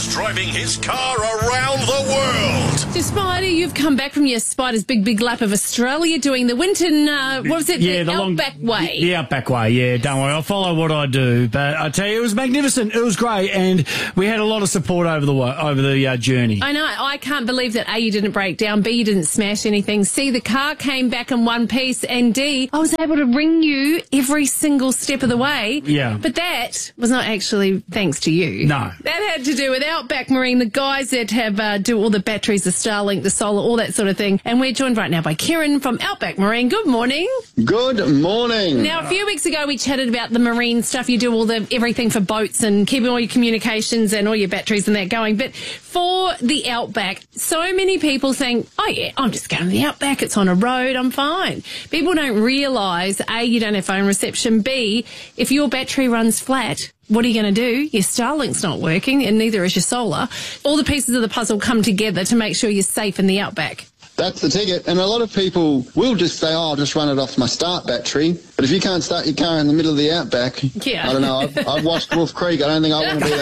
Spiders driving his car around the world. So, Spider, you've come back from your Spider's big lap of Australia doing the Winton, what was it? Yeah, the Outback Way. The Outback Way, yeah. Don't worry, I'll follow what I do. But I tell you, it was magnificent. It was great. And we had a lot of support over the journey. I know. I can't believe that A, you didn't break down, B, you didn't smash anything, C, the car came back in one piece, and D, I was able to ring you every single step of the way. Yeah. But that was not actually thanks to you. No. That had to do with Outback Marine, the guys that have do all the batteries, the Starlink, the solar, all that sort of thing. And we're joined right now by Kieran from Outback Marine. Good morning. Good morning. Now, a few weeks ago, we chatted about the marine stuff. You do all the everything for boats and keeping all your communications and all your batteries and that going. But for the Outback, so many people saying, oh, yeah, I'm just going to the Outback. It's on a road. I'm fine. People don't realise, A, you don't have phone reception. B, if your battery runs flat, what are you going to do? Your Starlink's not working and neither is your solar. All the pieces of the puzzle come together to make sure you're safe in the Outback. That's the ticket. And a lot of people will just say, oh, I'll just run it off my start battery. But if you can't start your car in the middle of the Outback, yeah. I don't know. I've watched Wolf Creek. I don't think I want to be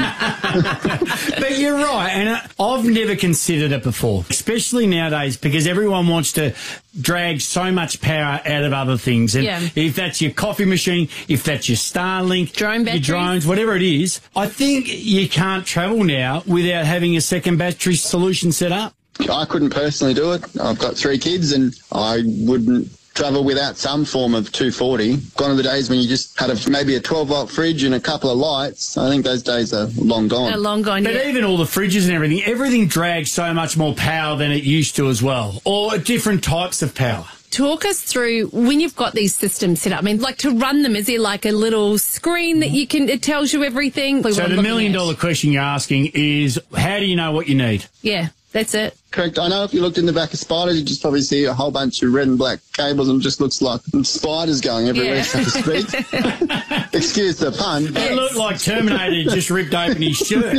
that person. But you're right. And I've never considered it before, especially nowadays, because everyone wants to drag so much power out of other things. And if that's your coffee machine, if that's your Starlink, drone batteries, your drones, whatever it is, I think you can't travel now without having a second battery solution set up. I couldn't personally do it. I've got 3 kids and I wouldn't travel without some form of 240. Gone are the days when you just had maybe a 12-volt fridge and a couple of lights. I think those days are long gone. They're long gone, But even all the fridges and everything drags so much more power than it used to as well, or different types of power. Talk us through when you've got these systems set up. I mean, like to run them, is there like a little screen that you can, it tells you everything? So the $1 million question you're asking is, how do you know what you need? Yeah, that's it. Correct. I know if you looked in the back of Spiders, you'd just probably see a whole bunch of red and black cables and it just looks like spiders going everywhere, so to speak. Excuse the pun. It looked like Terminator just ripped open his shirt.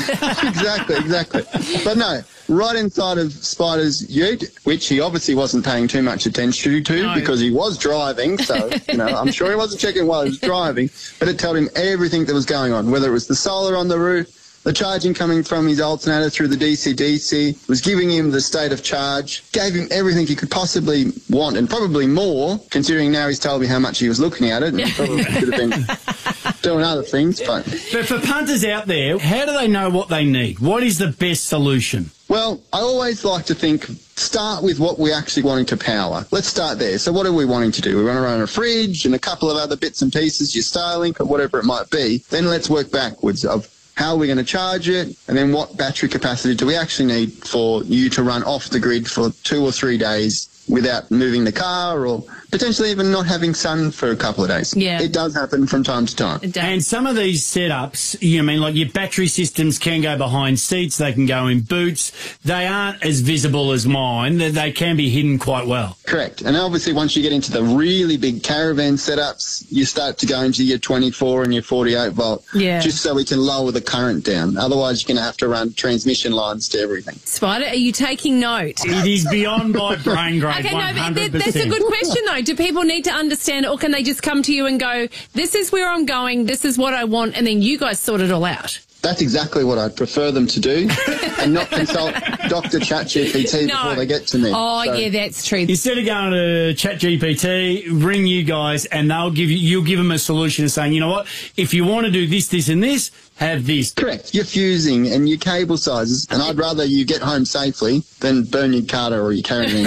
Exactly. But no, right inside of Spider's ute, which he obviously wasn't paying too much attention to because he was driving, so, I'm sure he wasn't checking while he was driving, but it told him everything that was going on, whether it was the solar on the roof, the charging coming from his alternator through the DC-DC, was giving him the state of charge, gave him everything he could possibly want, and probably more, considering now he's told me how much he was looking at it, and he probably could have been doing other things. But for punters out there, how do they know what they need? What is the best solution? Well, I always like to think, start with what we're actually wanting to power. Let's start there. So what are we wanting to do? We want to run a fridge and a couple of other bits and pieces, your Starlink or whatever it might be. Then let's work backwards of how are we going to charge it, and then what battery capacity do we actually need for you to run off the grid for 2 or 3 days without moving the car or potentially even not having sun for a couple of days. Yeah. It does happen from time to time. And some of these setups, like your battery systems can go behind seats, they can go in boots. They aren't as visible as mine. They can be hidden quite well. Correct. And obviously once you get into the really big caravan setups, you start to go into your 24 and your 48 volt, just so we can lower the current down. Otherwise you're going to have to run transmission lines to everything. Spider, are you taking note? It is beyond my brain grade. Okay, 100%. no, but that's a good question, though. Do people need to understand it, or can they just come to you and go, this is where I'm going, this is what I want, and then you guys sort it all out? That's exactly what I'd prefer them to do, and not consult Dr. ChatGPT before they get to me. Oh, yeah, that's true. Instead of going to ChatGPT, ring you guys, and you'll give them a solution and saying, you know what, if you want to do this, this, and this, have this. Correct. Your fusing and your cable sizes, and I'd rather you get home safely than burn your Carter or your caravan.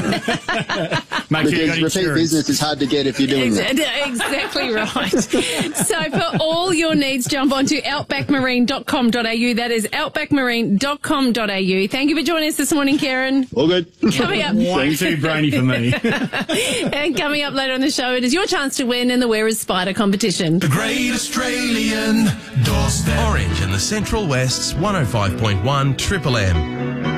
Because repeat business is hard to get if you're doing that. Exactly right. So for all your needs, jump onto outbackmarine.com.au. That is outbackmarine.com.au. Thank you for joining us this morning, Karen. All good. Coming up. Way too brainy for me. And coming up later on the show, it is your chance to win in the Where is Spider competition. The Great Australian Doorstep. Orange and the Central West's 105.1 Triple M.